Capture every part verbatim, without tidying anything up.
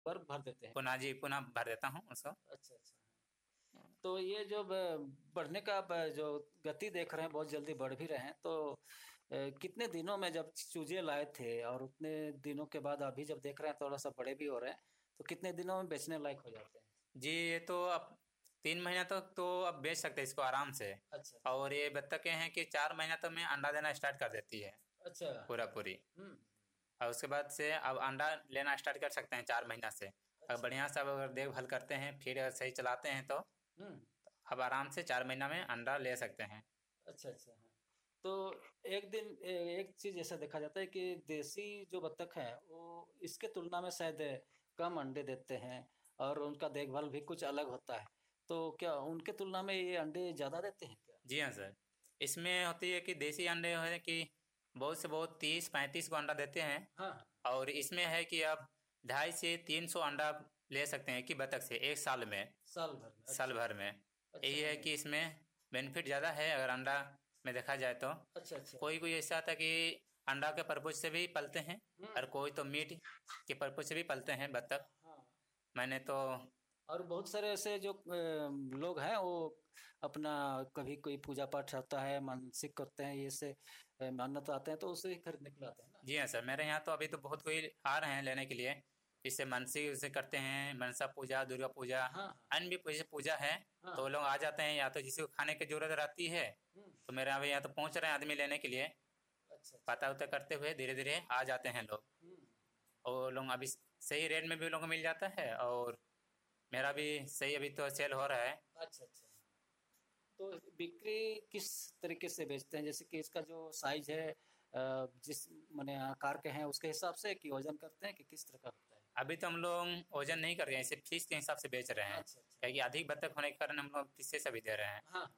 पर भर देते हैं। पुनः जी पुनः भर देता हूँ उसको। अच्छा अच्छा। तो ये जो ब- बढ़ने का ब- जो गति देख रहे हैं, बहुत जल्दी बढ़ भी रहे हैं, तो अ, कितने दिनों में जब चूजे लाए थे और उतने दिनों के बाद अभी जब देख रहे हैं थोड़ा सा बड़े भी हो रहे हैं, तो कितने दिनों में बेचने लायक हो जाते हैं? जी ये तो अब तीन महीना तक तो अब बेच सकते हैं इसको आराम से। अच्छा अच्छा। और ये बत्तखें हैं कि चार महीना तक में अंडा देना स्टार्ट कर देती है अच्छा। पूरा पूरी। हम्म। और उसके बाद से अब अंडा लेना स्टार्ट कर सकते हैं चार महीना से। अगर अच्छा। बढ़िया से अब अगर देखभाल करते हैं फिर अगर सही चलाते हैं तो हम्म। अब आराम से चार महीना में अंडा ले सकते हैं। अच्छा अच्छा। हाँ। तो एक दिन ए- एक चीज ऐसा देखा जाता है कि देसी जो बत्तख है वो इसके तुलना में शायद कम अंडे देते हैं, और उनका देखभाल भी कुछ अलग होता है। तो क्या उनके तुलना में ये अंडे ज्यादा देते हैं क्या? जी हाँ सर। इसमें होती है कि देसी अंडे है कि बहुत से बहुत तीस पैंतीस को अंडा देते हैं। हाँ हाँ। और इसमें है कि आप ढाई से तीन सौ अंडा ले सकते हैं कि बतख से एक साल में। साल भर में? साल अच्छा। भर में अच्छा यही है मने। कि इसमें बेनिफिट ज़्यादा है अगर अंडा में देखा जाए तो। अच्छा अच्छा। कोई कोई ऐसा आता है कि अंडा के पर्पज से भी पलते हैं हम्म। और कोई तो मीट के पर्पज से भी पलते हैं बतख। हाँ। मैंने तो और बहुत सारे ऐसे जो अ, लोग हैं वो अपना कभी कोई पूजा पाठ रहता है, मानसिक करते हैं, ये से अ, मान्यत आते हैं तो उसे ही खरीदने के लिए आते हैं ना? जी हाँ सर, मेरे यहाँ तो अभी तो बहुत कोई आ रहे हैं लेने के लिए। इससे मानसिक से करते हैं, मनसा पूजा, दुर्गा पूजा, हाँ हाँ। अन्य भी पूजा पूजा है। तो वो हाँ। लोग आ जाते हैं, या तो जिसको खाने की जरूरत रहती है हम्म। तो मेरे यहाँ यहाँ तो पहुँच रहे हैं आदमी लेने के लिए। अच्छा अच्छा। पता उता करते हुए धीरे धीरे आ जाते हैं लोग। हम्म। और लोग अभी सही रेट में भी लोगों को मिल जाता है और मेरा भी सही अभी तो सेल हो रहा है। अच्छा अच्छा। तो बिक्री किस तरीके से बेचते हैं? जैसे कि इसका जो साइज है, अ, जिस माने आकार के हैं उसके हिसाब से, कि वजन करते हैं, कि किस तरह का होता है? अभी तो हम लोग वजन नहीं कर रहे हैं, इसे फीस के हिसाब से बेच रहे हैं। अच्छा अच्छा। क्योंकि अधिक बतख होने के कारण हम लोग फीसे से भी दे रहे हैं। हाँ हाँ।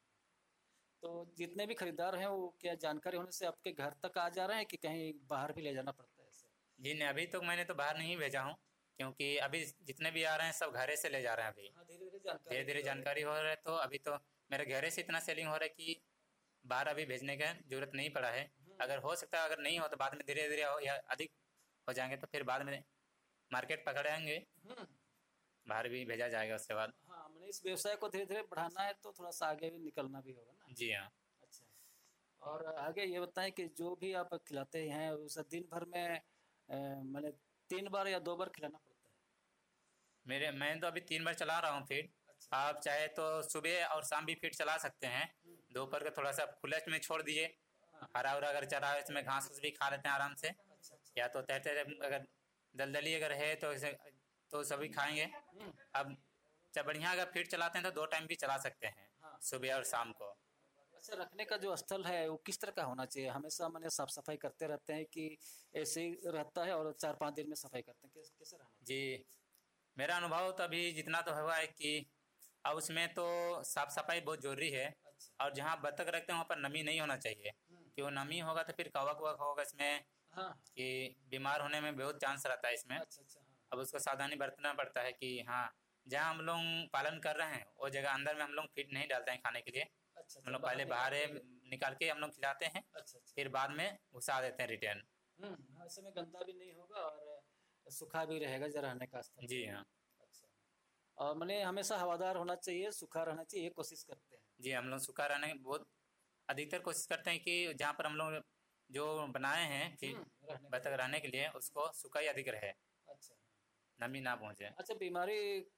तो जितने भी खरीदार हैं वो क्या जानकारी होने से आपके घर तक आ जा रहे हैं, कि कहीं बाहर भी ले जाना पड़ता है ऐसे? जी नहीं, अभी तो मैंने तो बाहर नहीं भेजा हूँ। क्योंकि अभी जितने भी आ रहे हैं सब घरे से ले जा रहे हैं अभी। हाँ, धीरे धीरे जानकारी धीरे भी धीरे हो रही है। जानकारी हो रहा है तो अभी तो मेरे घरे से इतना सेलिंग हो रहा है कि बाहर अभी भेजने का जरूरत नहीं पड़ा है। अगर हो सकता है अगर नहीं हो तो बाद में धीरे धीरे हो या अधिक हो जाएंगे तो फिर बाद में मार्केट पकड़ेंगे, हम्म। बाहर भी भेजा जाएगा उसके बाद। हाँ, मैंने इस व्यवसाय को धीरे धीरे बढ़ाना है तो थोड़ा सा आगे भी निकलना भी होगा ना? जी हाँ। अच्छा। और आगे ये बताएं कि जो भी आप खिलाते हैं उसे दिन भर में अ, मैंने तीन बार या दो बार खिलाना पड़ता है? मेरे मैं तो अभी तीन बार चला रहा हूँ फीड। अच्छा। आप चाहे तो सुबह और शाम भी फीड चला सकते हैं। हम्म। दोपहर का थोड़ा सा खुले में छोड़ दीजिए। हाँ। हरा उरा अगर चरा है इसमें घास फूस भी खा लेते हैं आराम से। अच्छा अच्छा। या तो तहते अगर दलदली अगर है तो इसे तो सभी खाएंगे। हम्म। अब जब बढ़िया अगर फीड चलाते हैं तो दो टाइम भी चला सकते हैं, हाँ। सुबह और शाम को। अच्छा, रखने का जो स्थल है वो किस तरह का होना चाहिए? हमेशा मैंने साफ सफाई करते रहते हैं, कि ऐसे ही रहता है और चार पांच दिन में सफाई करते हैं? कैसे कैसे रहना चाहिए? जी मेरा अनुभव तो अभी जितना तो हुआ है कि अब उसमें तो साफ सफाई बहुत ज़रूरी है। अच्छा। और जहाँ बतख रखते हैं वहाँ पर नमी नहीं होना चाहिए। हम्म। कि वो नमी होगा तो फिर कवक वक होगा इसमें हाँ। कि बीमार होने में बहुत चांस रहता है इसमें। अच्छा अच्छा। हाँ। अब उसको सावधानी बरतना पड़ता है कि हाँ, जहाँ हम लोग पालन कर रहे हैं वो जगह अंदर में हम लोग फीड नहीं डालते हैं खाने के लिए। अच्छा हम अच्छा, लोग बाहर पहले निकाल बाहर के ही। निकाल के हम लोग खिलाते हैं, अच्छा अच्छा। फिर बाद में घुसा देते हैं रिटर्न। हम्म। हाँ, ऐसे में गंदा भी नहीं होगा और सूखा भी रहेगा, जरा रहने का स्थल जी रहेगा। हाँ। अच्छा। और मैंने हमेशा हवादार होना चाहिए, सूखा रहना चाहिए, ये कोशिश करते हैं। जी हम लोग सूखा रहने की बहुत अधिकतर कोशिश करते हैं कि जहाँ पर हम लोग जो बनाए हैं फिर हम्म। रहने का बतख जगह। रहने के लिए उसको सूखा ही अधिक रहे, अच्छा। नमी ना पहुँचे। अच्छा, बीमारी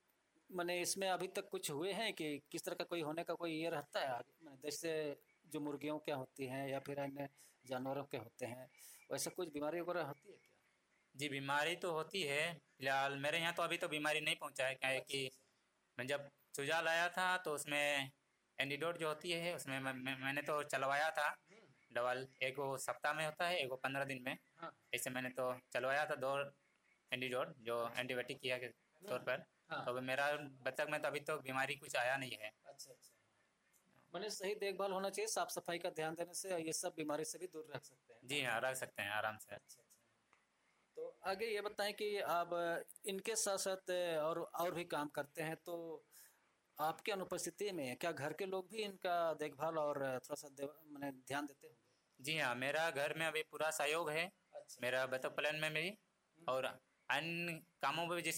मैंने इसमें अभी तक कुछ हुए हैं कि किस तरह का कोई होने का कोई ये रहता है आगे? मैंने जैसे जो मुर्गियों क्या होती हैं या फिर अन्य जानवरों के होते हैं, वैसे कुछ बीमारी वगैरह होती है क्या? जी बीमारी तो होती है, फिलहाल मेरे यहाँ तो अभी तो बीमारी नहीं पहुँचा है। क्या है अच्छा कि अच्छा। मैं जब चूजा लाया था तो उसमें एंटीडोट जो होती है उसमें मैं, मैं, मैंने तो चलवाया था। हम्म। डबल एक वो सप्ताह में होता है, एक वो पंद्रह दिन में। हाँ। ऐसे मैंने तो चलवाया था दो एंटीडोट जो अच्छा। एंटीबायोटिक किया के हम्म। तौर पर। हाँ। तो अभी मेरा बच्चा में तो अभी तो बीमारी कुछ आया नहीं है। अच्छा अच्छा। मैंने सही देखभाल होना चाहिए, साफ सफाई का ध्यान देने से ये सब बीमारी से भी दूर रख सकते हैं जी ना? हाँ, रख सकते हैं आराम से। अच्छा अच्छा। तो आगे ये बताएं कि आप इनके साथ साथ और और भी काम करते हैं, तो आपके अनुपस्थिति में क्या घर के लोग भी इनका देखभाल और थोड़ा सा दे, मैंने ध्यान देते होंगे? जी हाँ, मेरा घर में अभी पूरा सहयोग है। अच्छा। मेरा बतख पालन में भी हम्म। और अन्य कामों में भी, जैसे